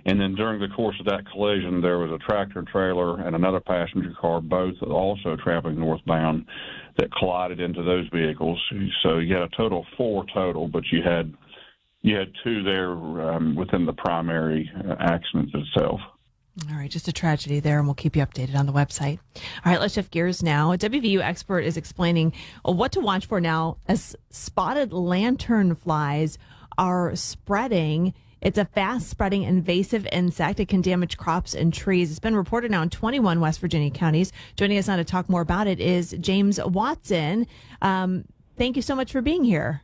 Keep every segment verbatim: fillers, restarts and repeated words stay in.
And then during the course of that collision, there was a tractor trailer and another passenger car, both also traveling northbound, that collided into those vehicles. So you had a total of four total, but you had you had two there um, within the primary uh, accident itself. All right, just a tragedy there, and we'll keep you updated on the website. All right, let's shift gears now. A W V U expert is explaining what to watch for now as spotted lanternflies are spreading. It's a fast-spreading invasive insect. It can damage crops and trees. It's been reported now in twenty-one West Virginia counties. Joining us now to talk more about it is James Watson. Um, thank you so much for being here.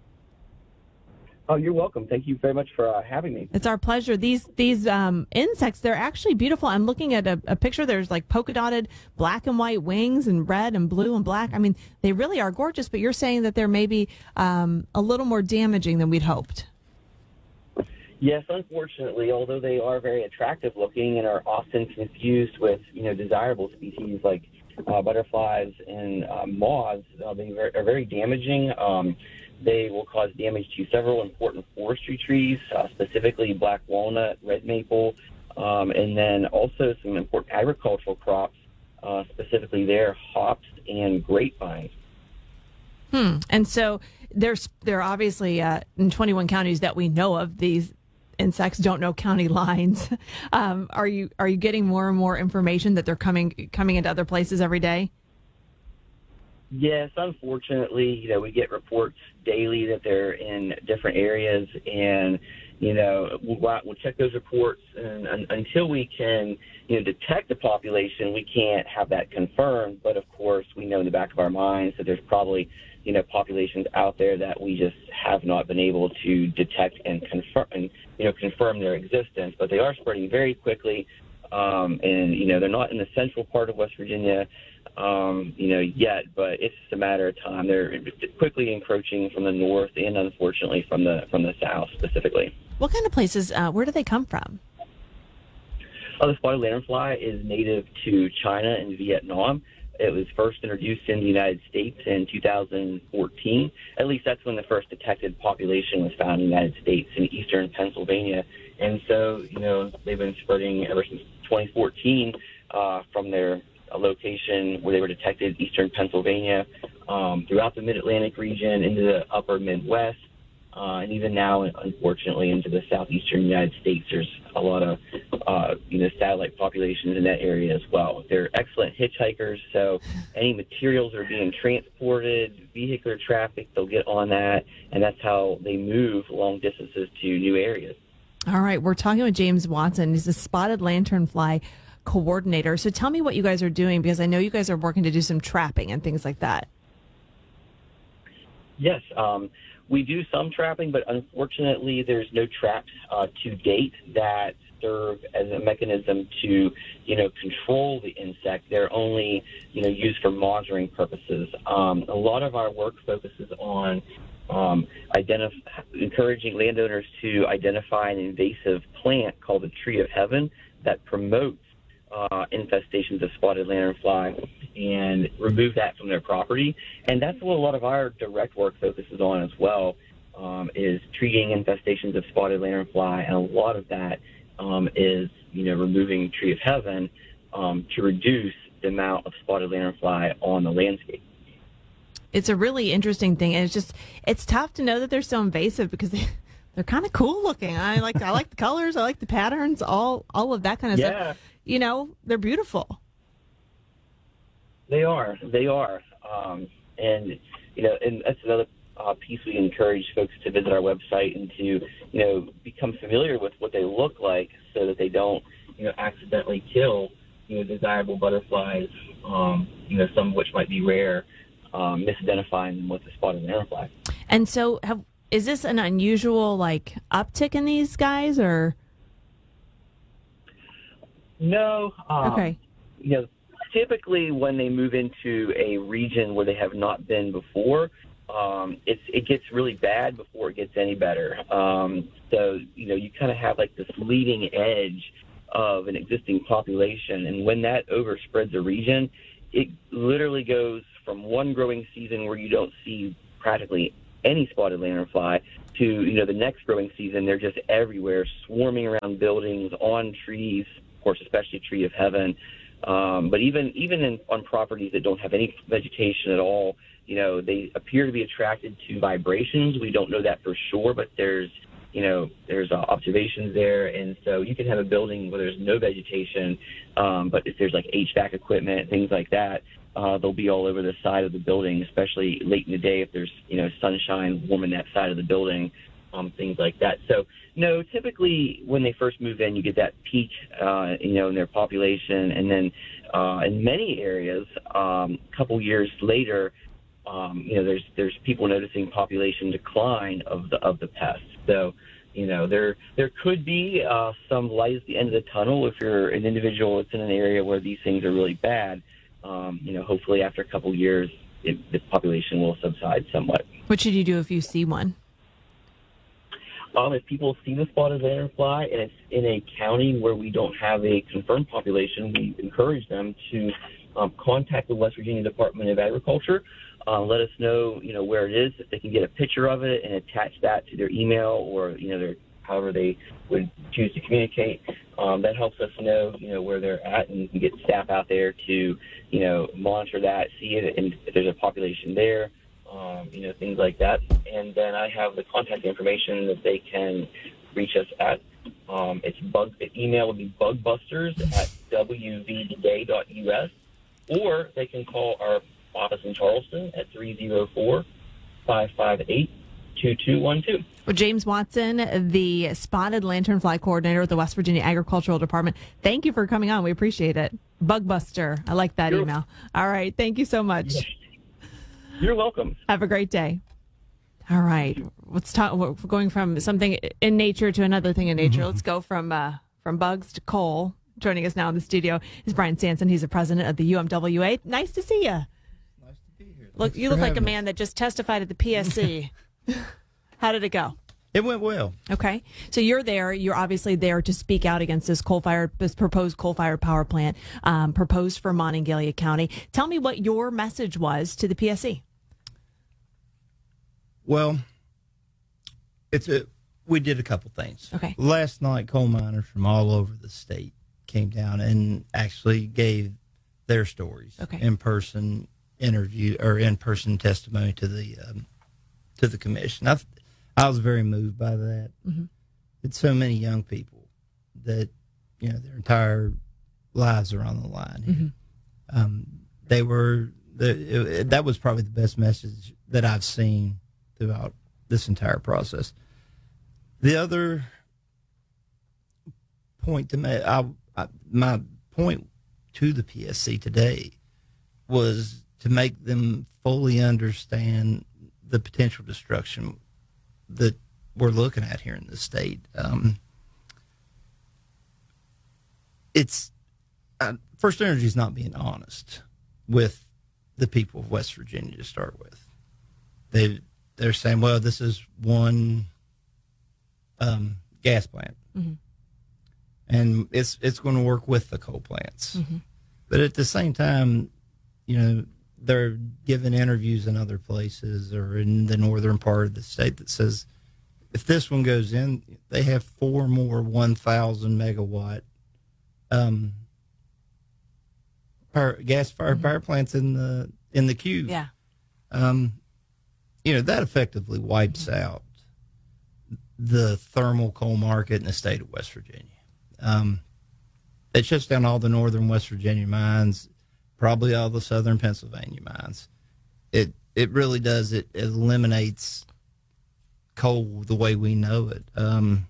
Oh, you're welcome. Thank you very much for uh, having me. It's our pleasure. These these um, insects, they're actually beautiful. I'm looking at a, a picture. There's like polka dotted black and white wings and red and blue and black. I mean, they really are gorgeous, but you're saying that they're maybe um, a little more damaging than we'd hoped. Yes, unfortunately, although they are very attractive looking and are often confused with, you know, desirable species like uh, butterflies and uh, moths, uh, they are very damaging. Um, They will cause damage to several important forestry trees, uh, specifically black walnut, red maple, um, and then also some important agricultural crops, uh, specifically there, hops and grapevines. Hmm. And so there's there are obviously uh, in twenty-one counties that we know of. These insects don't know county lines. um, are you are you getting more and more information that they're coming coming into other places every day? Yes, unfortunately, you know, we get reports daily that they're in different areas, and, you know, we'll, go out, we'll check those reports, and, and until we can, you know, detect the population, we can't have that confirmed. But, of course, we know in the back of our minds that there's probably, you know, populations out there that we just have not been able to detect and confirm, and, you know, confirm their existence. But they are spreading very quickly, um, and, you know, they're not in the central part of West Virginia, Um, you know, yet, but it's just a matter of time. They're quickly encroaching from the north and, unfortunately, from the from the south specifically. What kind of places? Uh, where do they come from? Oh, the spotted lanternfly is native to China and Vietnam. It was first introduced in the United States in two thousand fourteen. At least that's when the first detected population was found in the United States in eastern Pennsylvania. And so, you know, they've been spreading ever since twenty fourteen uh, from their a location where they were detected, eastern Pennsylvania, um, throughout the Mid-Atlantic region, into the upper Midwest, uh, and even now, unfortunately, into the southeastern United States. There's a lot of, uh, you know, satellite populations in that area as well. They're excellent hitchhikers, so any materials are being transported, vehicular traffic, they'll get on that, and that's how they move long distances to new areas. All right, we're talking with James Watson. He's a spotted lanternfly coordinator. So tell me what you guys are doing, because I know you guys are working to do some trapping and things like that. Yes, um, we do some trapping, but unfortunately there's no traps uh, to date that serve as a mechanism to, you know, control the insect. They're only, you know, used for monitoring purposes. Um, a lot of our work focuses on um, identif- encouraging landowners to identify an invasive plant called the tree of heaven that promotes Uh, infestations of spotted lanternfly and remove that from their property. And that's what a lot of our direct work focuses on as well, um, is treating infestations of spotted lanternfly. And a lot of that um, is, you know, removing tree of heaven um, to reduce the amount of spotted lanternfly on the landscape. It's a really interesting thing. And it's just, it's tough to know that they're so invasive because they, they're kind of cool looking. I like, I like the colors. I like the patterns, all, all of that kind of yeah. stuff. You know, they're beautiful. They are. They are. Um, and, you know, and that's another uh, piece we encourage folks to visit our website and to, you know, become familiar with what they look like so that they don't, you know, accidentally kill, you know, desirable butterflies, um, you know, some of which might be rare, um, misidentifying them with the spotted lanternfly. And so have, is this an unusual, like, uptick in these guys, or? No. Um, okay. You know, typically when they move into a region where they have not been before, um, it's, it gets really bad before it gets any better. Um, so, you know, you kind of have like this leading edge of an existing population. And when that overspreads a region, it literally goes from one growing season where you don't see practically any spotted lanternfly to, you know, the next growing season. They're just everywhere, swarming around buildings, on trees, of course, especially Tree of Heaven. Um, but even even in, on properties that don't have any vegetation at all, you know, they appear to be attracted to vibrations. We don't know that for sure, but there's, you know, there's uh, observations there. And so you can have a building where there's no vegetation, um, but if there's like H V A C equipment, things like that, uh, they'll be all over the side of the building, especially late in the day if there's, you know, sunshine warming that side of the building, um, things like that. So, no, typically when they first move in, you get that peak, uh, you know, in their population. And then uh, in many areas, um, a couple years later, um, you know, there's there's people noticing population decline of the of the pests. So, you know, there there could be uh, some light at the end of the tunnel if you're an individual that's in an area where these things are really bad. Um, you know, hopefully after a couple years, it, the population will subside somewhat. What should you do if you see one? Um, if people see the spotted lanternfly and it's in a county where we don't have a confirmed population, we encourage them to um, contact the West Virginia Department of Agriculture. Uh, let us know, you know, where it is, if they can get a picture of it and attach that to their email or, you know, their however they would choose to communicate. Um, that helps us know, you know, where they're at, and we can get staff out there to, you know, monitor that, see it, and if there's a population there. Um, you know, things like that. And then I have the contact information that they can reach us at. Um, it's bug. The email would be bugbusters at w v d a dot u s, or they can call our office in Charleston at three oh four, five five eight, two two one two. Well, James Watson, the Spotted Lanternfly Coordinator with the West Virginia Agricultural Department, thank you for coming on. We appreciate it. Bugbuster. I like that You're- email. All right. Thank you so much. You're welcome. Have a great day. All right. Let's talk. We're going from something in nature to another thing in nature. Mm-hmm. Let's go from uh, from bugs to coal. Joining us now in the studio is Brian Sanson. He's the president of the U M W A. Nice to see you. Nice to be here. Look, Thanks you for look like a having man us. that just testified at the P S C. How did it go? It went well. Okay. So you're there. You're obviously there to speak out against this coal-fired, this proposed coal-fired power plant um, proposed for Monongalia County. Tell me what your message was to the P S C. Well, it's a, we did a couple things. Okay. Last night, coal miners from all over the state came down and actually gave their stories. Okay. In person interview or in person testimony to the um, to the commission. I I was very moved by that. Mm-hmm. It's so many young people that, you know, their entire lives are on the line here. Mm-hmm. Um, they were the it, that was probably the best message that I've seen throughout this entire process. The other point to make, I, I, my point to the P S C today was to make them fully understand the potential destruction that we're looking at here in the state. Um, it's uh, First Energy is not being honest with the people of West Virginia to start with. They they're saying, well, this is one um, gas plant, Mm-hmm. and it's it's going to work with the coal plants. Mm-hmm. But at the same time, you know, they're giving interviews in other places or in the northern part of the state that says if this one goes in, they have four more one thousand megawatt um, power, gas-fired Mm-hmm. power plants in the in the queue. Yeah. Um, you know, that effectively wipes out the thermal coal market in the state of West Virginia. Um, it shuts down all the northern West Virginia mines, probably all the southern Pennsylvania mines. It it really does. It eliminates coal the way we know it. Um,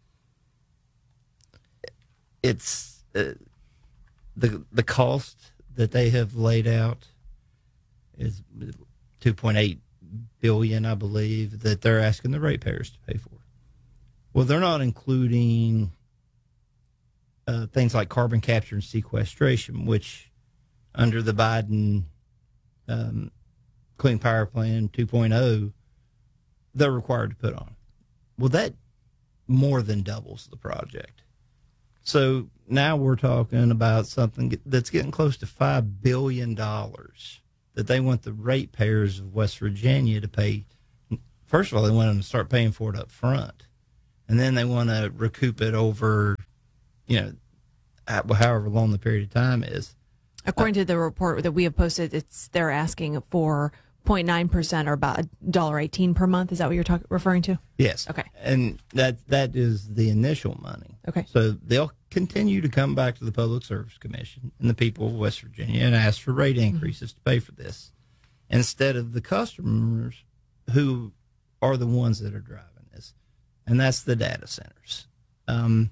it's uh, the the cost that they have laid out is two point eight billion dollars, I believe, that they're asking the ratepayers to pay for. Well, they're not including uh, things like carbon capture and sequestration, which under the Biden um, Clean Power Plan two point oh, they're required to put on. Well, that more than doubles the project. So now we're talking about something that's getting close to five billion dollars that they want the ratepayers of West Virginia to pay first of all, they want them to start paying for it up front, and then they want to recoup it over, you know, however long the period of time is. According to the report that we have posted, it's they're asking for zero point nine percent or about one dollar eighteen per month. Is that what you're talking referring to? Yes. Okay. And that that is the initial money. Okay. So they'll continue to come back to the Public Service Commission and the people of West Virginia and ask for rate increases mm-hmm. to pay for this, instead of the customers who are the ones that are driving this, and that's the data centers. Um,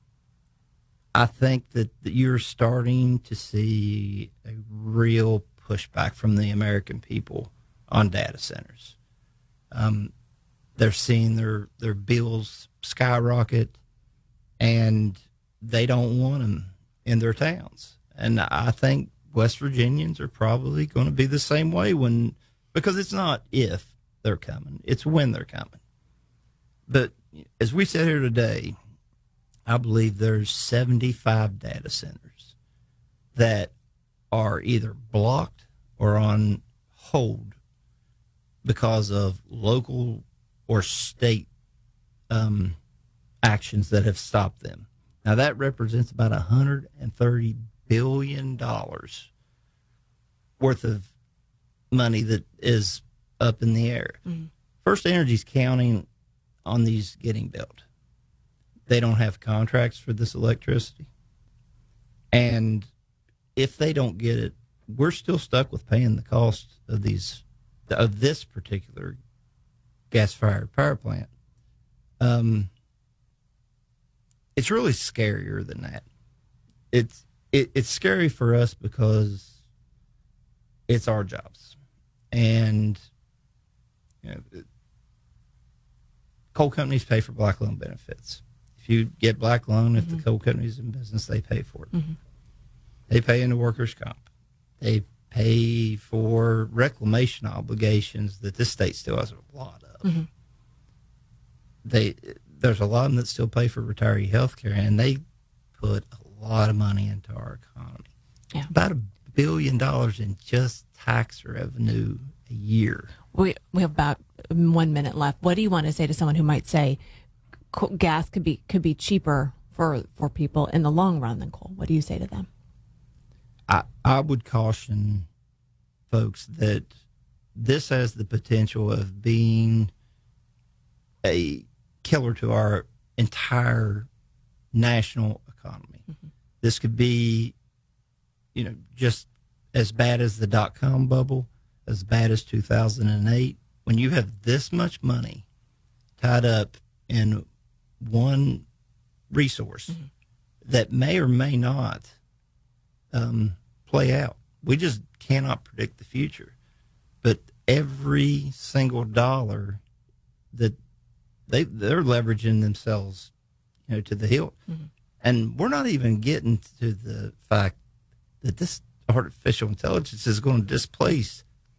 I think that, that you're starting to see a real pushback from the American people on data centers. Um, they're seeing their, their bills skyrocket, and they don't want them in their towns. And I think West Virginians are probably going to be the same way when, because it's not if they're coming, it's when they're coming. But as we sit here today, I believe there's seventy-five data centers that are either blocked or on hold because of local or state um, actions that have stopped them. Now, that represents about one hundred thirty billion dollars worth of money that is up in the air. Mm-hmm. First Energy's counting on these getting built. They don't have contracts for this electricity. And if they don't get it, we're still stuck with paying the cost of these, of this particular gas-fired power plant. Um, it's really scarier than that. It's it, it's scary for us because it's our jobs, and you know, it, coal companies pay for black loan benefits. If you get black loan, if mm-hmm. the coal company's in business, they pay for it. Mm-hmm. They pay into workers' comp. They pay for reclamation obligations that this state still has a lot of. Mm-hmm. They there's a lot of them that still pay for retiree health care, and they put a lot of money into our economy. Yeah. About a billion dollars in just tax revenue a year. We we have about one minute left. What do you want to say to someone who might say gas could be could be cheaper for, for people in the long run than coal? What do you say to them? I, I would caution folks that this has the potential of being a killer to our entire national economy. Mm-hmm. This could be, you know, just as bad as the dot-com bubble, as bad as two thousand eight. When you have this much money tied up in one resource mm-hmm. that may or may not um, play out. We just cannot predict the future. But every single dollar that they they're leveraging themselves, you know, to the hilt. Mm-hmm. And we're not even getting to the fact that this artificial intelligence is going to displace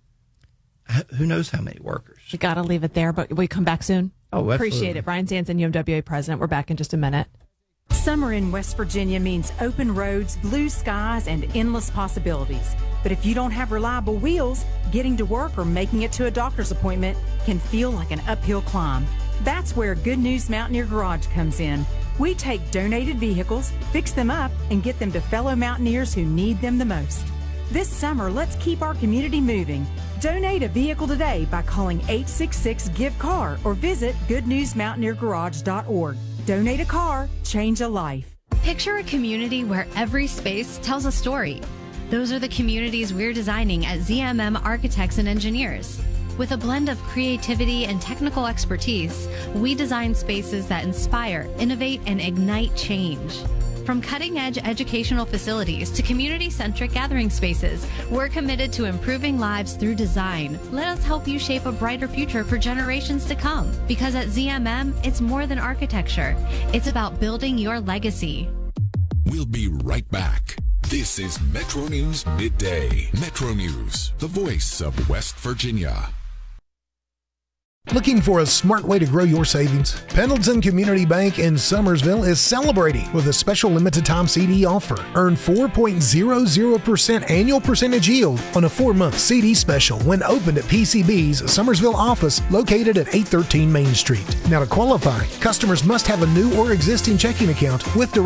who knows how many workers. We got to leave it there, but we come back soon. Oh, absolutely. Appreciate it. Brian Sanson, U M W A president. We're back in just a minute. Summer in West Virginia means open roads, blue skies, and endless possibilities. But if you don't have reliable wheels, getting to work or making it to a doctor's appointment can feel like an uphill climb. That's where Good News Mountaineer Garage comes in. We take donated vehicles, fix them up, and get them to fellow mountaineers who need them the most. This summer, let's keep our community moving. Donate a vehicle today by calling eight six six, G I V E C A R or visit good news mountaineer garage dot org. Donate a car, change a life. Picture a community where every space tells a story. Those are the communities we're designing at Z M M Architects and Engineers. With a blend of creativity and technical expertise, we design spaces that inspire, innovate, and ignite change. From cutting-edge educational facilities to community-centric gathering spaces, we're committed to improving lives through design. Let us help you shape a brighter future for generations to come. Because at Z M M, it's more than architecture. It's about building your legacy. We'll be right back. This is Metro News Midday. Metro News, the voice of West Virginia. Looking for a smart way to grow your savings? Pendleton Community Bank in Summersville is celebrating with a special limited time C D offer. Earn four point zero zero percent annual percentage yield on a four-month C D special when opened at P C B's Summersville office located at eight thirteen Main Street. Now to qualify, customers must have a new or existing checking account with direct